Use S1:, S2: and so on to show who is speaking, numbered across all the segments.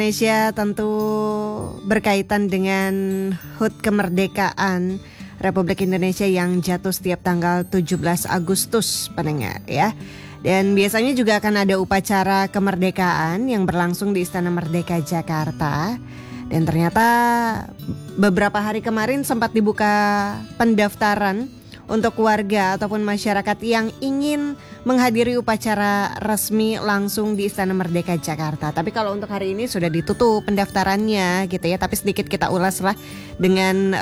S1: Indonesia tentu berkaitan dengan HUT kemerdekaan Republik Indonesia yang jatuh setiap tanggal 17 Agustus pendengar ya. Dan biasanya juga akan ada upacara kemerdekaan yang berlangsung di Istana Merdeka Jakarta. Dan ternyata beberapa hari kemarin sempat dibuka pendaftaran untuk warga ataupun masyarakat yang ingin menghadiri upacara resmi langsung di Istana Merdeka Jakarta. Tapi kalau untuk hari ini sudah ditutup pendaftarannya gitu ya. Tapi sedikit kita ulas lah dengan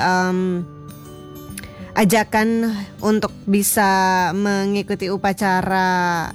S1: ajakan untuk bisa mengikuti upacara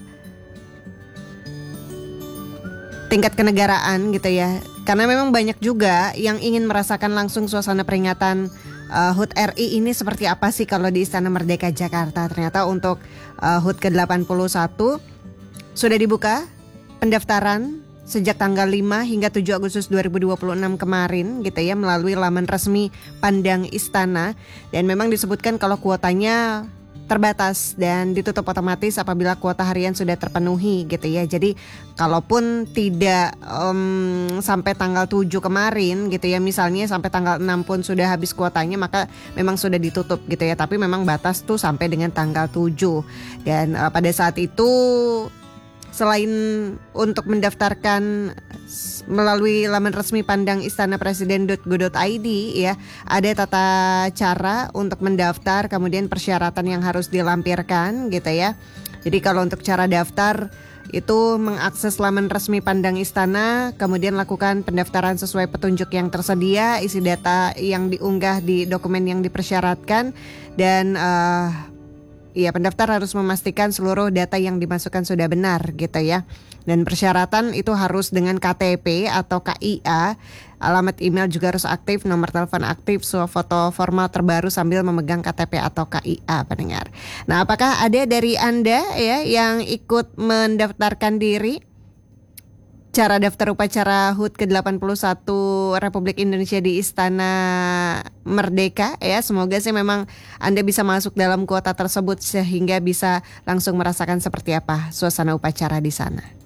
S1: tingkat kenegaraan gitu ya. Karena memang banyak juga yang ingin merasakan langsung suasana peringatan HUT RI ini seperti apa sih kalau di Istana Merdeka Jakarta. Ternyata untuk HUT ke-81 sudah dibuka pendaftaran sejak tanggal 5 hingga 7 Agustus 2026 kemarin gitu ya, melalui laman resmi Pandang Istana. Dan memang disebutkan kalau kuotanya terbatas dan ditutup otomatis apabila kuota harian sudah terpenuhi gitu ya. Jadi kalaupun tidak sampai tanggal 7 kemarin gitu ya, misalnya sampai tanggal 6 pun sudah habis kuotanya, maka memang sudah ditutup gitu ya. Tapi memang batas tuh sampai dengan tanggal 7. Dan pada saat itu selain untuk mendaftarkan melalui laman resmi Pandang Istana Presiden.go.id ya, ada tata cara untuk mendaftar, kemudian persyaratan yang harus dilampirkan gitu ya. Jadi kalau untuk cara daftar itu mengakses laman resmi Pandang Istana, kemudian lakukan pendaftaran sesuai petunjuk yang tersedia, isi data yang diunggah di dokumen yang dipersyaratkan, dan pendaftar harus memastikan seluruh data yang dimasukkan sudah benar gitu ya. Dan persyaratan itu harus dengan KTP atau KIA, alamat email juga harus aktif, nomor telepon aktif, foto formal terbaru sambil memegang KTP atau KIA pendengar. Nah, apakah ada dari Anda ya yang ikut mendaftarkan diri? Cara daftar upacara HUT ke-81 Republik Indonesia di Istana Merdeka ya. Semoga sih memang Anda bisa masuk dalam kuota tersebut sehingga bisa langsung merasakan seperti apa suasana upacara di sana.